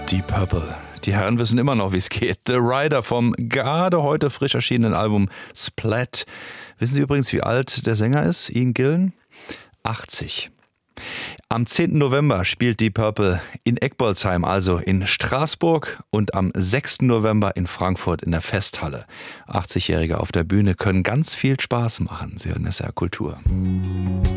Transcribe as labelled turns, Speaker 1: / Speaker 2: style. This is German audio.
Speaker 1: Deep Purple. Die Herren wissen immer noch, wie es geht. The Rider vom gerade heute frisch erschienenen Album Splat. Wissen Sie übrigens, wie alt der Sänger ist? Ian Gillan? 80. Am 10. November spielt Deep Purple in Eckbolzheim, also in Straßburg, und am 6. November in Frankfurt in der Festhalle. 80-Jährige auf der Bühne können ganz viel Spaß machen. Sie hören SR Kultur.